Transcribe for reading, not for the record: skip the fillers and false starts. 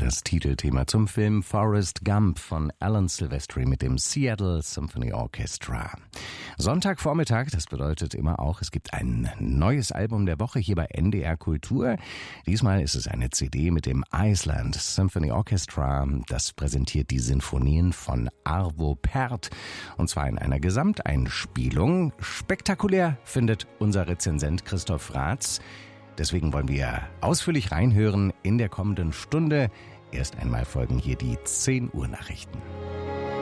Das Titelthema zum Film Forrest Gump von Alan Silvestri mit dem Seattle Symphony Orchestra. Sonntagvormittag, das bedeutet immer auch, es gibt ein neues Album der Woche hier bei NDR Kultur. Diesmal ist es eine CD mit dem Iceland Symphony Orchestra. Das präsentiert die Sinfonien von Arvo Pärt und zwar in einer Gesamteinspielung. Spektakulär findet unser Rezensent Christoph Raths. Deswegen wollen wir ausführlich reinhören in der kommenden Stunde. Erst einmal folgen hier die 10 Uhr Nachrichten.